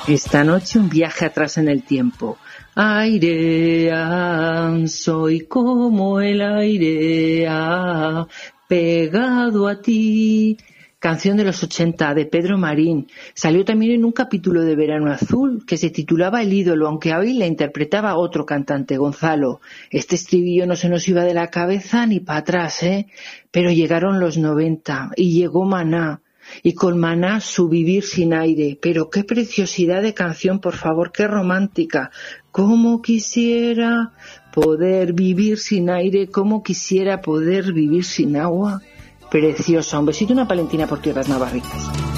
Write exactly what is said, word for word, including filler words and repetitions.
Esta noche un viaje atrás en el tiempo. Aire, ah, soy como el aire, ah, pegado a ti. Canción de los ochenta, de Pedro Marín. Salió también en un capítulo de Verano Azul, que se titulaba El ídolo, aunque hoy la interpretaba otro cantante, Gonzalo. Este estribillo no se nos iba de la cabeza ni para atrás, ¿eh? Pero llegaron los noventa y llegó Maná. Y con Maná su Vivir sin aire. Pero qué preciosidad de canción, por favor, qué romántica. Cómo quisiera poder vivir sin aire, cómo quisiera poder vivir sin agua. Preciosa. Un besito y una palentina por tierras navarritas.